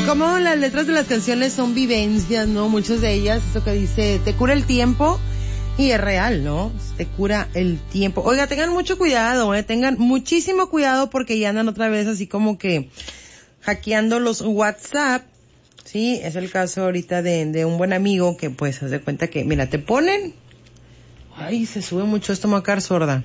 como las letras de las canciones son vivencias, ¿no? Muchas de ellas, eso que dice, te cura el tiempo, y es real, ¿no? Te cura el tiempo. Oiga, tengan mucho cuidado, tengan muchísimo cuidado porque ya andan otra vez así como que hackeando los WhatsApp, ¿sí? Es el caso ahorita de un buen amigo que pues haz de cuenta que, mira, te ponen, ay, se sube mucho esto, me va a quedar sorda.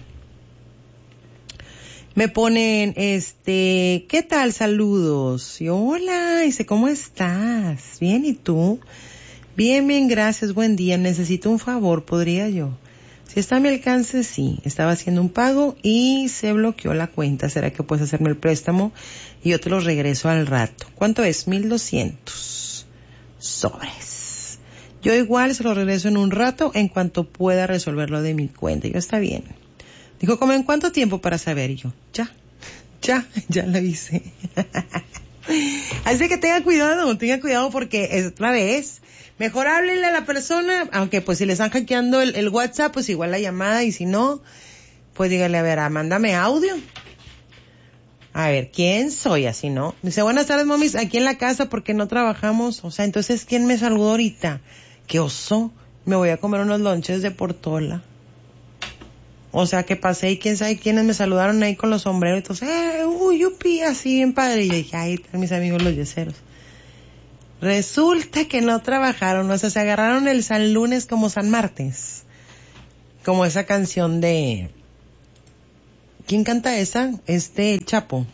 Me ponen, ¿qué tal? Saludos. Y hola, dice, ¿cómo estás? Bien, ¿y tú? Bien, bien, gracias, buen día. Necesito un favor, ¿podría yo? Si está a mi alcance, sí. Estaba haciendo un pago y se bloqueó la cuenta. ¿Será que puedes hacerme el préstamo? Y yo te lo regreso al rato. ¿Cuánto es? 1,200. Sobres. Yo igual se lo regreso en un rato en cuanto pueda resolverlo de mi cuenta. Yo, está bien. Dijo, ¿cómo en cuánto tiempo para saber? Y yo, ya lo hice. Así que tenga cuidado porque es otra vez. Mejor háblenle a la persona, aunque pues si le están hackeando el WhatsApp, pues igual la llamada, y si no, pues dígale, a ver, mándame audio. A ver, ¿quién soy? Así, ¿no? Dice, buenas tardes, mamis, aquí en la casa porque no trabajamos. O sea, entonces, ¿quién me saludó ahorita? ¡Qué oso! Me voy a comer unos lonches de Portola. O sea, que pasé y quién sabe quiénes me saludaron ahí con los sombreros. Entonces, yupi, así bien padre. Y yo dije, ahí están mis amigos los yeseros. Resulta que no trabajaron, o sea, se agarraron el San Lunes como San Martes. Como esa canción de... ¿Quién canta esa? Chapo.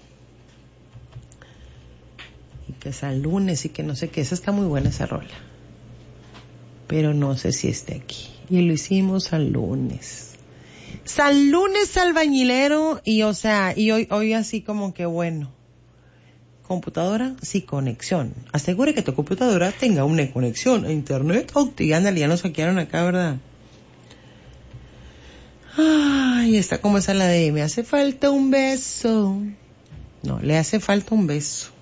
Y que San Lunes y que no sé qué. Esa está muy buena, esa rola. Pero no sé si esté aquí. Y lo hicimos San Lunes. San Lunes albañilero, y o sea, y hoy así como que bueno. Computadora, sí, conexión. Asegure que tu computadora tenga una conexión a internet. Y ándale, ya nos hackearon acá, ¿verdad? Ay, está como esa la de, me hace falta un beso. No, le hace falta un beso.